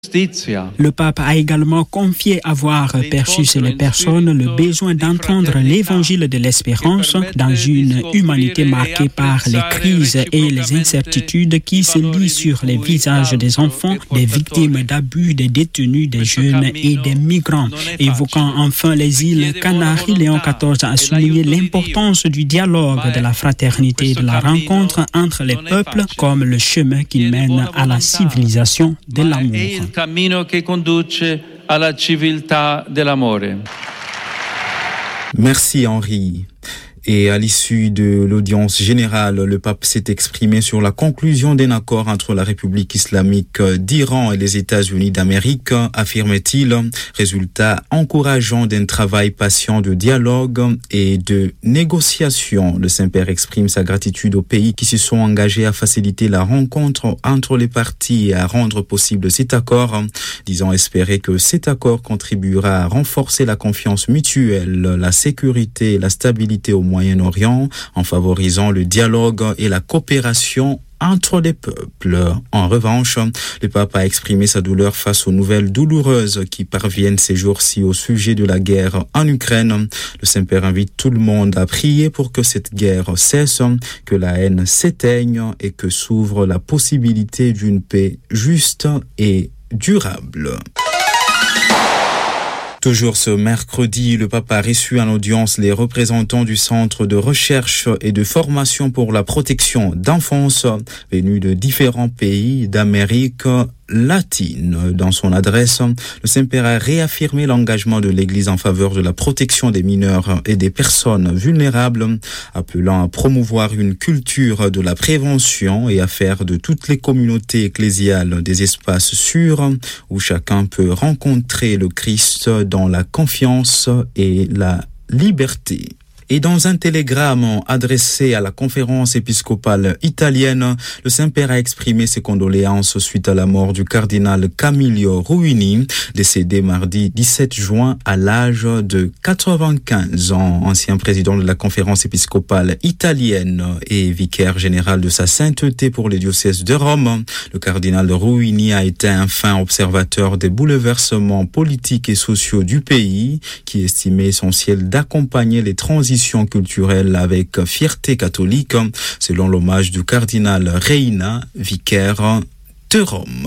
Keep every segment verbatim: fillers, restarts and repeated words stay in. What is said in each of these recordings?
Le pape a également confié avoir perçu chez les personnes le besoin d'entendre l'évangile de l'espérance dans une humanité marquée par les crises et les incertitudes qui se lient sur les visages des enfants, des victimes d'abus, des détenus, des jeunes et des migrants. Évoquant enfin les îles Canaries, Léon quatorze a souligné l'importance du dialogue, de la fraternité et de la rencontre entre les peuples comme le chemin qui mène à la civilisation de l'amour. Cammino che conduce alla civiltà dell'amore. Merci Henri. Et à l'issue de l'audience générale, le pape s'est exprimé sur la conclusion d'un accord entre la République islamique d'Iran et les États-Unis d'Amérique, affirme-t-il, résultat encourageant d'un travail patient de dialogue et de négociation. Le Saint-Père exprime sa gratitude aux pays qui se sont engagés à faciliter la rencontre entre les parties et à rendre possible cet accord, disant espérer que cet accord contribuera à renforcer la confiance mutuelle, la sécurité et la stabilité au Moyen-Orient en favorisant le dialogue et la coopération entre les peuples. En revanche, le pape a exprimé sa douleur face aux nouvelles douloureuses qui parviennent ces jours-ci au sujet de la guerre en Ukraine. Le Saint-Père invite tout le monde à prier pour que cette guerre cesse, que la haine s'éteigne et que s'ouvre la possibilité d'une paix juste et durable. Toujours ce mercredi, le pape a reçu en audience les représentants du Centre de recherche et de formation pour la protection d'enfance venus de différents pays d'Amérique latine. Dans son adresse, le Saint-Père a réaffirmé l'engagement de l'Église en faveur de la protection des mineurs et des personnes vulnérables, appelant à promouvoir une culture de la prévention et à faire de toutes les communautés ecclésiales des espaces sûrs où chacun peut rencontrer le Christ dans la confiance et la liberté. Et dans un télégramme adressé à la conférence épiscopale italienne, le Saint-Père a exprimé ses condoléances suite à la mort du cardinal Camillo Ruini, décédé mardi dix-sept juin à l'âge de quatre-vingt-quinze ans. Ancien président de la conférence épiscopale italienne et vicaire général de sa sainteté pour les diocèses de Rome, le cardinal Ruini a été un fin observateur des bouleversements politiques et sociaux du pays, qui estimait essentiel d'accompagner les transitions culturelle avec fierté catholique, selon l'hommage du cardinal Reina, vicaire de Rome.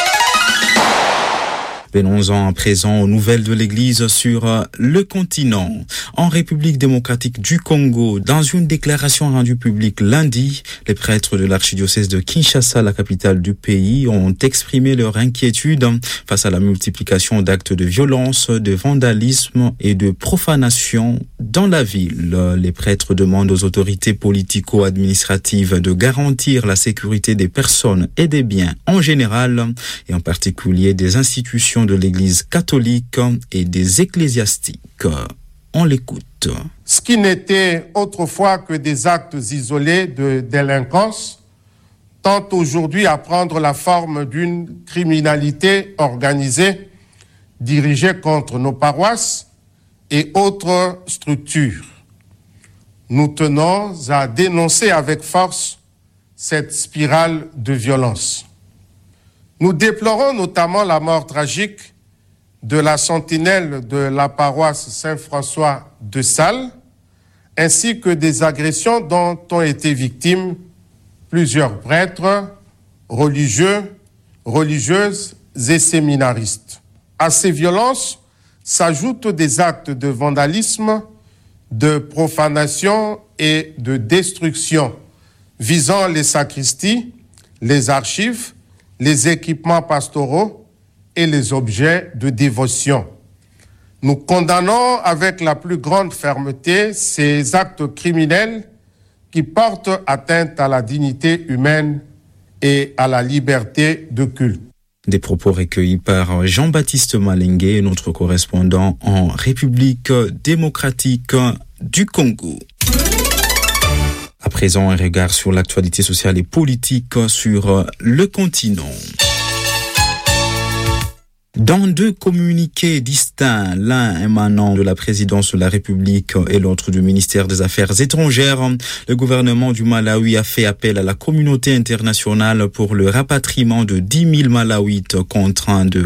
Venons-en à présent aux nouvelles de l'Église sur le continent. En République démocratique du Congo, dans une déclaration rendue publique lundi, les prêtres de l'archidiocèse de Kinshasa, la capitale du pays, ont exprimé leur inquiétude face à la multiplication d'actes de violence, de vandalisme et de profanation dans la ville. Les prêtres demandent aux autorités politico-administratives de garantir la sécurité des personnes et des biens en général, et en particulier des institutions de l'Église catholique et des ecclésiastiques. On l'écoute. Ce qui n'était autrefois que des actes isolés de délinquance tend aujourd'hui à prendre la forme d'une criminalité organisée dirigée contre nos paroisses et autres structures. Nous tenons à dénoncer avec force cette spirale de violence. Nous déplorons notamment la mort tragique de la sentinelle de la paroisse Saint-François de Sales, ainsi que des agressions dont ont été victimes plusieurs prêtres, religieux, religieuses et séminaristes. À ces violences s'ajoutent des actes de vandalisme, de profanation et de destruction visant les sacristies, les archives, les équipements pastoraux et les objets de dévotion. Nous condamnons avec la plus grande fermeté ces actes criminels qui portent atteinte à la dignité humaine et à la liberté de culte. Des propos recueillis par Jean-Baptiste Malengue, notre correspondant en République démocratique du Congo. À présent, un regard sur l'actualité sociale et politique sur le continent. Dans deux communiqués distincts, l'un émanant de la présidence de la République et l'autre du ministère des Affaires étrangères, le gouvernement du Malawi a fait appel à la communauté internationale pour le rapatriement de dix mille Malawites contraints de